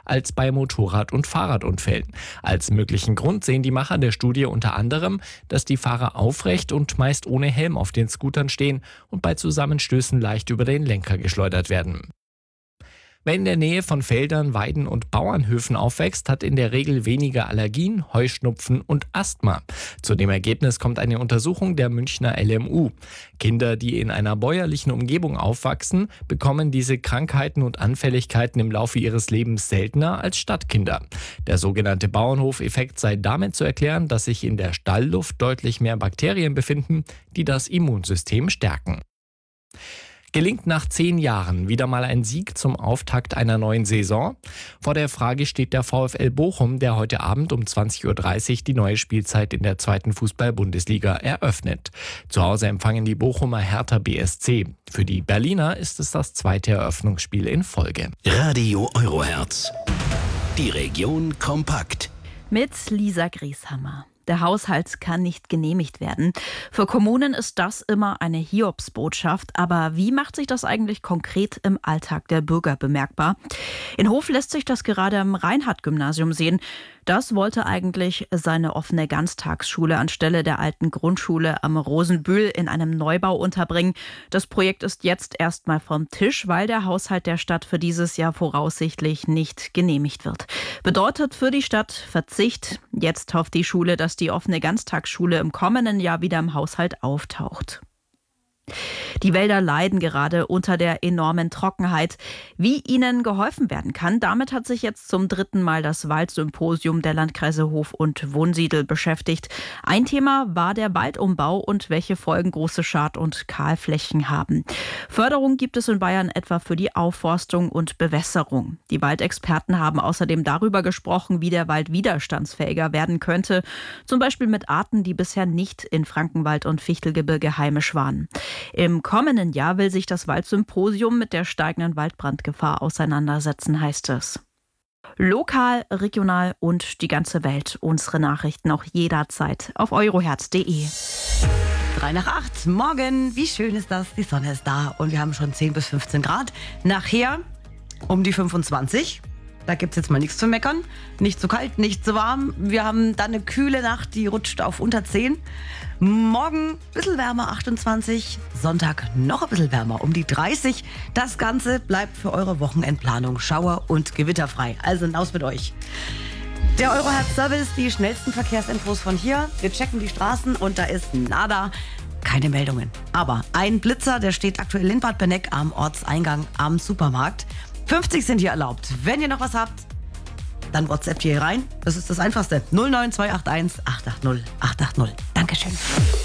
als bei Motorrad- und Fahrradunfällen. Als möglichen Grund sehen die Macher der Studie unter anderem, dass die Fahrer aufrecht und meist ohne Helm auf den Scootern stehen und bei Zusammenstößen leicht über den Lenker geschleudert werden. Wer in der Nähe von Feldern, Weiden und Bauernhöfen aufwächst, hat in der Regel weniger Allergien, Heuschnupfen und Asthma. Zu dem Ergebnis kommt eine Untersuchung der Münchner LMU. Kinder, die in einer bäuerlichen Umgebung aufwachsen, bekommen diese Krankheiten und Anfälligkeiten im Laufe ihres Lebens seltener als Stadtkinder. Der sogenannte Bauernhofeffekt sei damit zu erklären, dass sich in der Stallluft deutlich mehr Bakterien befinden, die das Immunsystem stärken. Gelingt nach 10 Jahren wieder mal ein Sieg zum Auftakt einer neuen Saison? Vor der Frage steht der VfL Bochum, der heute Abend um 20.30 Uhr die neue Spielzeit in der 2. Fußball-Bundesliga eröffnet. Zu Hause empfangen die Bochumer Hertha BSC. Für die Berliner ist es das 2. Eröffnungsspiel in Folge. Radio Eurohertz. Die Region kompakt. Mit Lisa Grieshammer. Der Haushalt kann nicht genehmigt werden. Für Kommunen ist das immer eine Hiobsbotschaft. Aber wie macht sich das eigentlich konkret im Alltag der Bürger bemerkbar? In Hof lässt sich das gerade am Reinhardt-Gymnasium sehen. Das wollte eigentlich seine offene Ganztagsschule anstelle der alten Grundschule am Rosenbühl in einem Neubau unterbringen. Das Projekt ist jetzt erstmal vom Tisch, weil der Haushalt der Stadt für dieses Jahr voraussichtlich nicht genehmigt wird. Bedeutet für die Stadt Verzicht. Jetzt hofft die Schule, dass die offene Ganztagsschule im kommenden Jahr wieder im Haushalt auftaucht. Die Wälder leiden gerade unter der enormen Trockenheit. Wie ihnen geholfen werden kann, damit hat sich jetzt zum 3. Mal das Waldsymposium der Landkreise Hof und Wunsiedel beschäftigt. Ein Thema war der Waldumbau und welche Folgen große Schad- und Kahlflächen haben. Förderung gibt es in Bayern etwa für die Aufforstung und Bewässerung. Die Waldexperten haben außerdem darüber gesprochen, wie der Wald widerstandsfähiger werden könnte. Zum Beispiel mit Arten, die bisher nicht in Frankenwald und Fichtelgebirge heimisch waren. Im kommenden Jahr will sich das Waldsymposium mit der steigenden Waldbrandgefahr auseinandersetzen, heißt es. Lokal, regional und die ganze Welt. Unsere Nachrichten auch jederzeit auf eurohertz.de. 7:03. Morgen, wie schön ist das? Die Sonne ist da und wir haben schon 10 bis 15 Grad. Nachher um die 25. Da gibt es jetzt mal nichts zu meckern. Nicht zu kalt, nicht zu warm. Wir haben dann eine kühle Nacht, die rutscht auf unter 10. Morgen ein bisschen wärmer, 28. Sonntag noch ein bisschen wärmer, um die 30. Das Ganze bleibt für eure Wochenendplanung schauer- und gewitterfrei. Also hinaus mit euch. Der Eurohertz-Service, die schnellsten Verkehrsinfos von hier. Wir checken die Straßen und da ist nada. Keine Meldungen. Aber ein Blitzer, der steht aktuell in Bad Benneck am Ortseingang am Supermarkt. 50 sind hier erlaubt. Wenn ihr noch was habt, dann WhatsApp hier rein. Das ist das Einfachste. 09281 880 880. Dankeschön.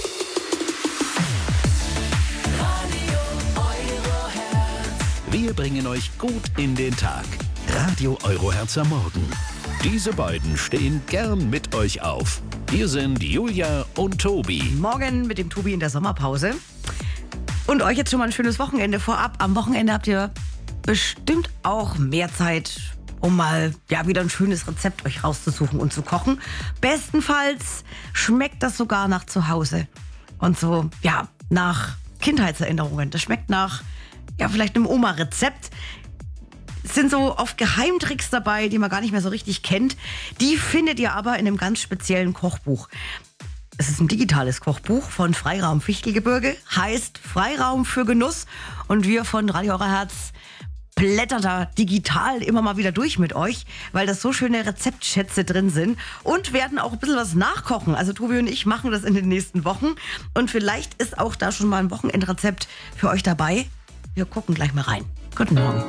Wir bringen euch gut in den Tag. Radio Eurohertz am Morgen. Diese beiden stehen gern mit euch auf. Hier sind Julia und Tobi. Morgen mit dem Tobi in der Sommerpause. Und euch jetzt schon mal ein schönes Wochenende vorab. Am Wochenende habt ihr bestimmt auch mehr Zeit, um mal wieder ein schönes Rezept euch rauszusuchen und zu kochen. Bestenfalls schmeckt das sogar nach zu Hause. Und so, nach Kindheitserinnerungen. Das schmeckt nach, vielleicht einem Oma-Rezept. Es sind so oft Geheimtricks dabei, die man gar nicht mehr so richtig kennt. Die findet ihr aber in einem ganz speziellen Kochbuch. Es ist ein digitales Kochbuch von Freiraum Fichtelgebirge, heißt Freiraum für Genuss. Und wir von Radio Eurohertz blättern da digital immer mal wieder durch mit euch, weil da so schöne Rezeptschätze drin sind und werden auch ein bisschen was nachkochen. Also Tobi und ich machen das in den nächsten Wochen und vielleicht ist auch da schon mal ein Wochenendrezept für euch dabei. Wir gucken gleich mal rein. Guten Morgen.